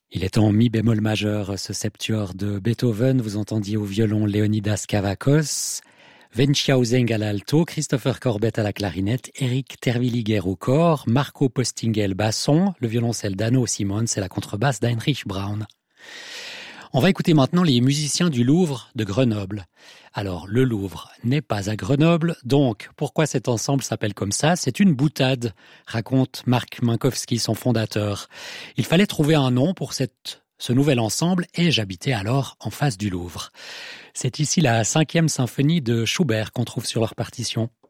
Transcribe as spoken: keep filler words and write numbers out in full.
Il est en mi bémol majeur, ce septuor de Beethoven. Vous entendiez au violon Leonidas Kavakos, Wenchhausen à l'alto, Christopher Corbett à la clarinette, Eric Terwilliger au cor, Marco Postingel basson, le violoncelle d'Anno Simons et la contrebasse d'Heinrich Braun. On va écouter maintenant les musiciens du Louvre de Grenoble. Alors, le Louvre n'est pas à Grenoble, donc pourquoi cet ensemble s'appelle comme ça ? C'est une boutade, raconte Marc Minkowski, son fondateur. Il fallait trouver un nom pour cette, ce nouvel ensemble et j'habitais alors en face du Louvre. C'est ici la cinquième symphonie de Schubert qu'on trouve sur leur partition.